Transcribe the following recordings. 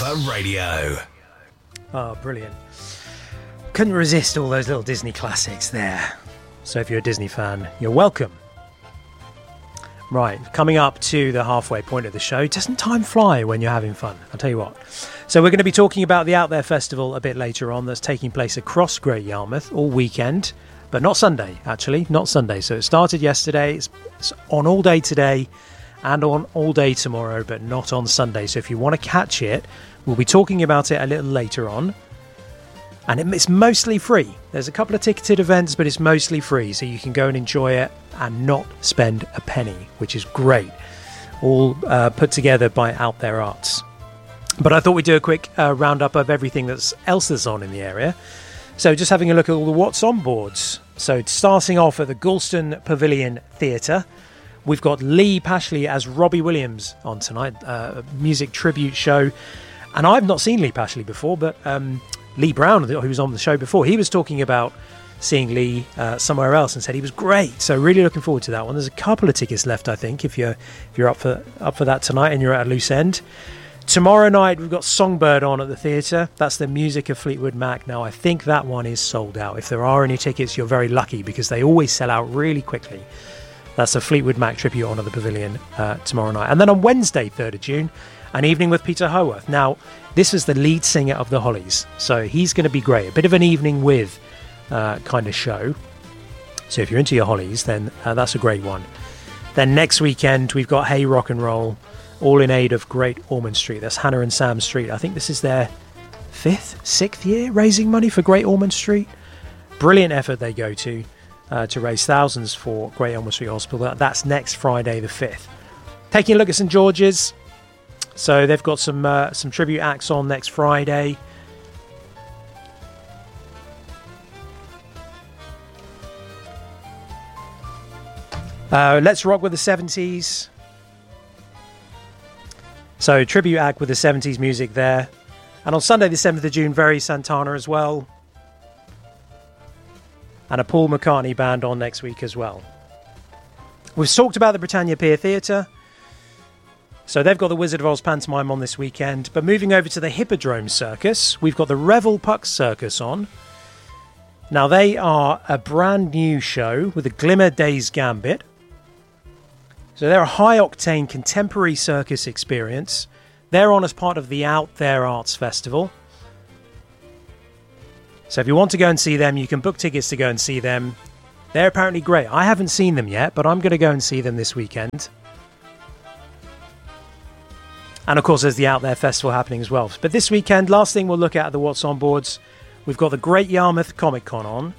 Radio. Oh, brilliant. Couldn't resist all those little Disney classics there. So if you're a Disney fan, you're welcome. Right, coming up to the halfway point of the show. Doesn't time fly when you're having fun? I'll tell you what. So we're going to be talking about the Out There Festival a bit later on that's taking place across Great Yarmouth all weekend, but not Sunday, actually. Not Sunday. So it started yesterday. It's on all day today and on all day tomorrow, but not on Sunday. So if you want to catch it, we'll be talking about it a little later on. And it's mostly free. There's a couple of ticketed events, but it's mostly free. So you can go and enjoy it and not spend a penny, which is great. All put together by Out There Arts. But I thought we'd do a quick roundup of everything else that's on in the area. So just having a look at all the what's on boards. So starting off at the Galston Pavilion Theatre, we've got Lee Pashley as Robbie Williams on tonight, a music tribute show. And I've not seen Lee Pashley before, but Lee Brown, who was on the show before, he was talking about seeing Lee somewhere else and said he was great. So really looking forward to that one. There's a couple of tickets left, I think, if you're up for that tonight and you're at a loose end. Tomorrow night we've got Songbird on at the theatre. That's the music of Fleetwood Mac. Now I think that one is sold out. If there are any tickets, you're very lucky because they always sell out really quickly. That's a Fleetwood Mac tribute on at the Pavilion tomorrow night. And then on Wednesday, 3rd of June, an evening with Peter Howarth. Now this is the lead singer of the Hollies, so he's going to be great. A bit of an evening with kind of show. So if you're into your Hollies, then that's a great one. Then next weekend we've got Hey Rock and Roll, all in aid of Great Ormond Street. That's Hannah and Sam Street. I think this is their 6th year raising money for Great Ormond Street. Brilliant effort they go to raise thousands for Great Ormond Street Hospital. That's next Friday the 5th. Taking a look at St George's. So they've got some tribute acts on next Friday. Let's Rock with the 70s. So tribute act with the 70s music there. And on Sunday the 7th of June, Very Santana as well. And a Paul McCartney band on next week as well. We've talked about the Britannia Pier Theatre. So they've got the Wizard of Oz pantomime on this weekend. But moving over to the Hippodrome Circus, we've got the Revel Puck Circus on. Now they are a brand new show with a Glimmer Days Gambit. So they're a high-octane contemporary circus experience. They're on as part of the Out There Arts Festival. So if you want to go and see them, you can book tickets to go and see them. They're apparently great. I haven't seen them yet, but I'm going to go and see them this weekend. And of course, there's the Out There Festival happening as well. But this weekend, last thing we'll look at the What's On boards, we've got the Great Yarmouth Comic Con on.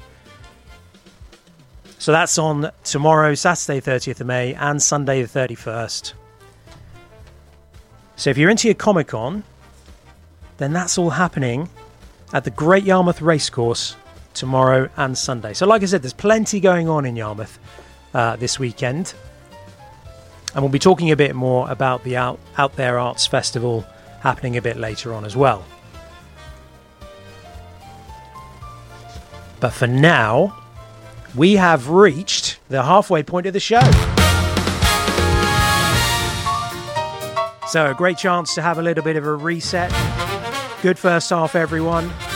So that's on tomorrow, Saturday 30th of May, and Sunday the 31st. So if you're into your Comic-Con, then that's all happening at the Great Yarmouth Racecourse tomorrow and Sunday. So like I said, there's plenty going on in Yarmouth this weekend. And we'll be talking a bit more about the Out There Arts Festival happening a bit later on as well. But for now, we have reached the halfway point of the show. So a great chance to have a little bit of a reset. Good first half, everyone.